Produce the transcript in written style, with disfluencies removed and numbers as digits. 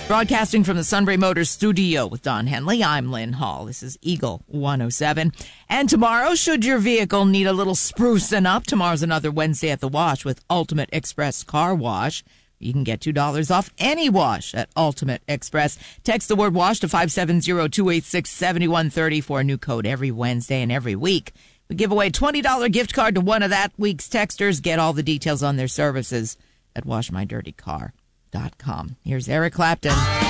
Broadcasting from the Sunbury Motors studio with Don Henley, I'm Lynn Hall. This is Eagle 107. And tomorrow, should your vehicle need a little sprucing up, tomorrow's another Wednesday at the Wash with Ultimate Express Car Wash. You can get $2 off any wash at Ultimate Express. Text the word WASH to 570-286-7130 for a new code every Wednesday and every week. We give away a $20 gift card to one of that week's texters. Get all the details on their services at washmydirtycar.com. Here's Eric Clapton.